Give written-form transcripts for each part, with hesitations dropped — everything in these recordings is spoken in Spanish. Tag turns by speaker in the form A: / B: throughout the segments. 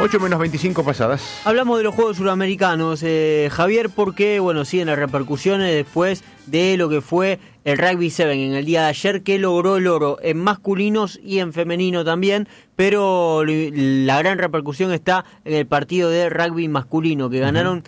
A: 8 menos 25 pasadas.
B: Hablamos de los Juegos Suramericanos, Javier, porque siguen las repercusiones después de lo que fue el Rugby 7 en el día de ayer, que logró el oro en masculinos y en femenino también, pero la gran repercusión está en el partido de rugby masculino, que ganaron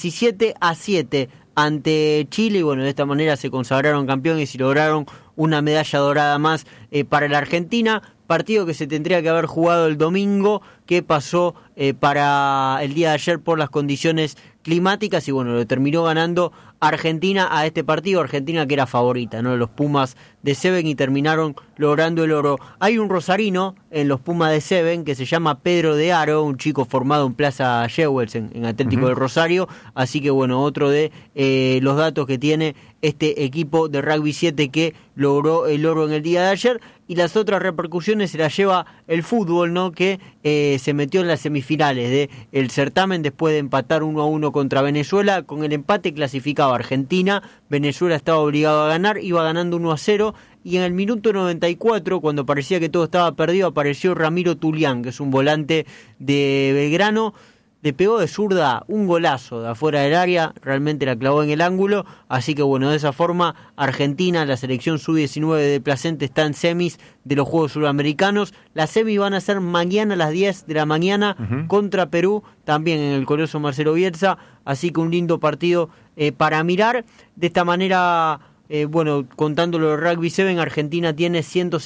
B: 17-7 ante Chile, y de esta manera se consagraron campeones y lograron una medalla dorada más para la Argentina. Partido que se tendría que haber jugado el domingo, que pasó para el día de ayer por las condiciones climáticas, y lo terminó ganando Argentina a este partido. Argentina, que era favorita, ¿no?, los Pumas de Seven, y terminaron logrando el oro. Hay un rosarino en los Pumas de Seven que se llama Pedro de Aro, un chico formado en Plaza Jewels en Atlético del Rosario, así que otro de los datos que tiene este equipo de Rugby 7 que logró el oro en el día de ayer. Y las otras repercusiones se las lleva el fútbol, ¿no?, que se metió en las semifinales del certamen después de empatar 1-1 contra Venezuela. Con el empate clasificaba Argentina, Venezuela estaba obligado a ganar, iba ganando 1-0, y en el minuto 94, cuando parecía que todo estaba perdido, apareció Ramiro Tulián, que es un volante de Belgrano. Le pegó de zurda un golazo de afuera del área, realmente la clavó en el ángulo, así que de esa forma Argentina, la selección sub-19 de Placente, está en semis de los Juegos Suramericanos. Las semis van a ser mañana a las 10 de la mañana contra Perú, también en el Coloso Marcelo Bielsa, así que un lindo partido para mirar. De esta manera, contándolo de Rugby 7, Argentina tiene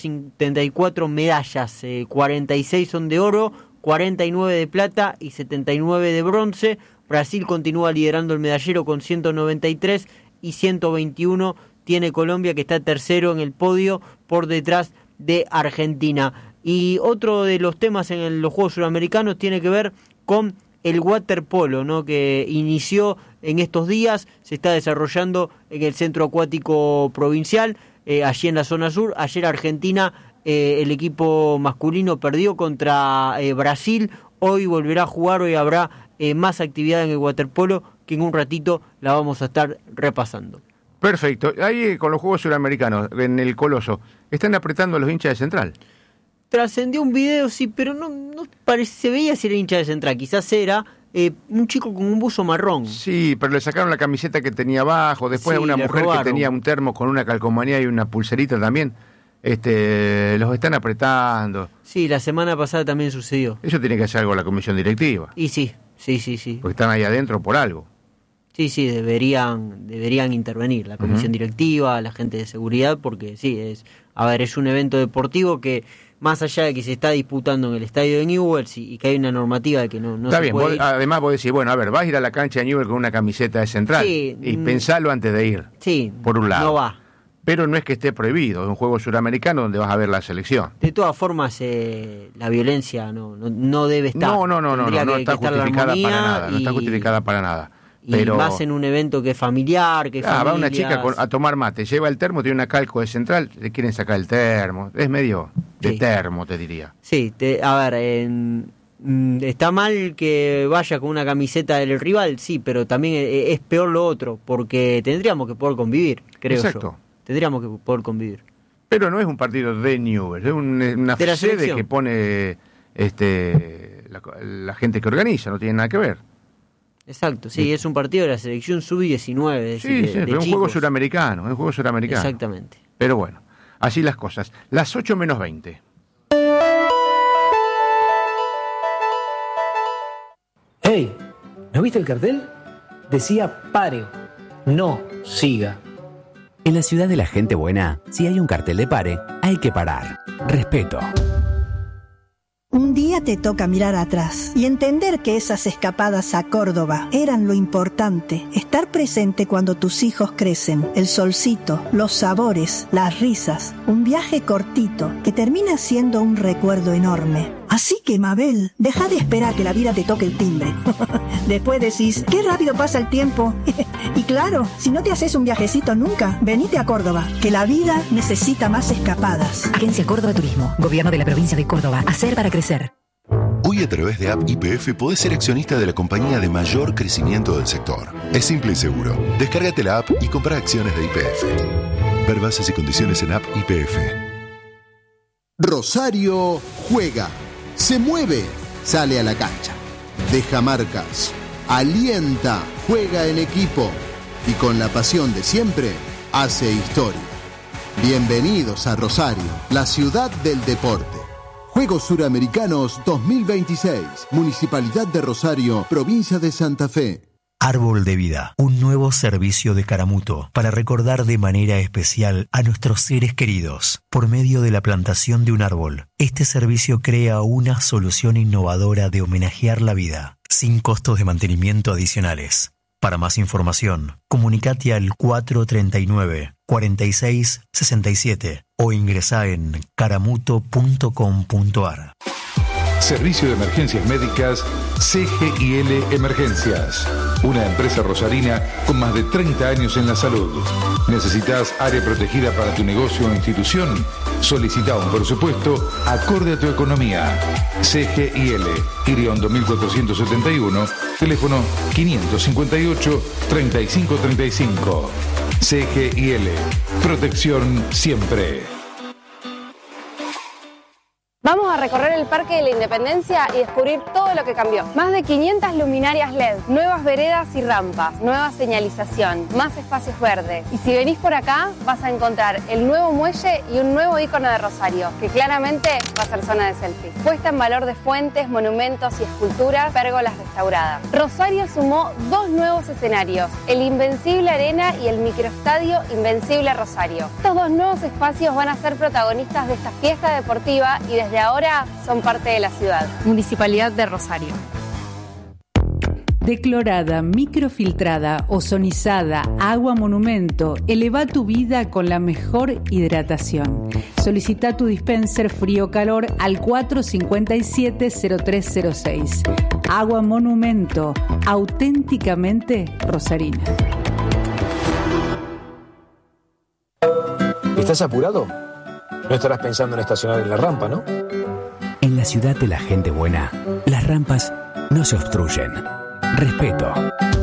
B: 174 medallas, 46 son de oro, 49 de plata y 79 de bronce. Brasil continúa liderando el medallero con 193 y 121 tiene Colombia, que está tercero en el podio por detrás de Argentina. Y otro de los temas en los Juegos Suramericanos tiene que ver con el waterpolo, ¿no?, que inició en estos días, se está desarrollando en el Centro Acuático Provincial, allí en la zona sur. Ayer Argentina, el equipo masculino, perdió contra Brasil. Hoy volverá a jugar, hoy habrá más actividad en el waterpolo, que en un ratito la vamos a estar repasando.
A: Perfecto. Ahí con los Juegos Suramericanos, en el Coloso, están apretando a los hinchas de Central.
B: Trascendió un video, sí, pero no se veía si era hincha de Central. Quizás era un chico con un buzo marrón.
A: Sí, pero le sacaron la camiseta que tenía abajo. Después a una mujer que tenía un termo con una calcomanía y una pulserita también. Los están apretando.
B: Sí, la semana pasada también sucedió.
A: Eso tiene que hacer algo la comisión directiva.
B: Y sí.
A: Porque están ahí adentro por algo.
B: Sí, deberían intervenir la comisión directiva, la gente de seguridad, porque es un evento deportivo que, más allá de que se está disputando en el estadio de Newell's y que hay una normativa de que no
A: está
B: se
A: bien,
B: puede ir.
A: Además vos decís, vas a ir a la cancha de Newell's con una camiseta de Central, y pensalo antes de ir, por un lado.
B: No va.
A: Pero no es que esté prohibido, es un juego suramericano donde vas a ver la selección.
B: De todas formas, la violencia no debe estar.
A: No está justificada para nada, no está justificada para nada. Pero,
B: y más en un evento que es familiar, que
A: va una chica a tomar mate, lleva el termo, tiene una calco de Central, le quieren sacar el termo, es medio de termo, te diría.
B: Sí, está mal que vaya con una camiseta del rival, sí, pero también es peor lo otro, porque tendríamos que poder convivir, creo.
A: Exacto.
B: Yo. Tendríamos que poder convivir.
A: Pero no es un partido de Newell's, es una sede que pone la gente que organiza, no tiene nada que ver.
B: Exacto, sí, es un partido de la selección sub-19.
A: Sí, es un juego suramericano,
B: Exactamente.
A: Pero bueno, así las cosas. Las 8 menos 20.
C: ¡Hey! ¿No viste el cartel? Decía pare, no siga.
D: En la ciudad de la gente buena, si hay un cartel de pare, hay que parar. Respeto.
E: Un día te toca mirar atrás y entender que esas escapadas a Córdoba eran lo importante. Estar presente cuando tus hijos crecen, el solcito, los sabores, las risas. Un viaje cortito que termina siendo un recuerdo enorme. Así que, Mabel, deja de esperar que la vida te toque el timbre. Después decís, qué rápido pasa el tiempo. Y claro, si no te haces un viajecito nunca, venite a Córdoba, que la vida necesita más escapadas.
F: Agencia Córdoba Turismo, Gobierno de la Provincia de Córdoba. Hacer para crecer.
G: Hoy a través de App YPF podés ser accionista de la compañía de mayor crecimiento del sector. Es simple y seguro. Descárgate la app y compra acciones de YPF. Ver bases y condiciones en App YPF.
H: Rosario juega, se mueve, sale a la cancha, deja marcas, alienta, juega en equipo y con la pasión de siempre hace historia. Bienvenidos a Rosario, la ciudad del deporte. Juegos Suramericanos 2026, Municipalidad de Rosario, Provincia de Santa Fe.
I: Árbol de Vida, un nuevo servicio de Caramuto para recordar de manera especial a nuestros seres queridos. Por medio de la plantación de un árbol, este servicio crea una solución innovadora de homenajear la vida, sin costos de mantenimiento adicionales. Para más información, comunicate al 439-4667 o ingresá en caramuto.com.ar.
J: Servicio de Emergencias Médicas CGIL Emergencias. Una empresa rosarina con más de 30 años en la salud. ¿Necesitas área protegida para tu negocio o institución? Solicita un presupuesto acorde a tu economía. CGIL, Iriondo 1471, teléfono 558-3535. CGIL, protección siempre.
K: Vamos a recorrer el Parque de la Independencia y descubrir todo lo que cambió. Más de 500 luminarias LED, nuevas veredas y rampas, nueva señalización, más espacios verdes. Y si venís por acá, vas a encontrar el nuevo muelle y un nuevo ícono de Rosario, que claramente va a ser zona de selfie. Puesta en valor de fuentes, monumentos y esculturas, pérgolas restauradas. Rosario sumó 2 nuevos escenarios, el Invencible Arena y el microestadio Invencible Rosario. Estos 2 nuevos espacios van a ser protagonistas de esta fiesta deportiva y desde ahora son parte de la ciudad. Municipalidad de Rosario.
L: Declorada, microfiltrada, ozonizada, agua monumento. Eleva tu vida con la mejor hidratación. Solicita tu dispenser frío-calor al 457-0306. Agua monumento, auténticamente rosarina.
C: ¿Estás apurado? No estarás pensando en estacionar en la rampa, ¿no?
D: En la ciudad de la gente buena, las rampas no se obstruyen. Respeto.